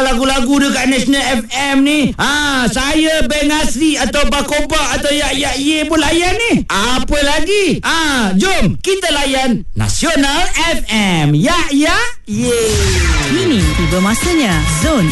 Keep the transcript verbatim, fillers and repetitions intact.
lagu-lagu dekat National F M ni. Ha, saya Beng Asri atau Bakoba atau Yak Yak Ye pun layan ni. Apa lagi? Ha, jom kita layan Nasional F M. Yak Yak Ye. Kini tiba masanya Zone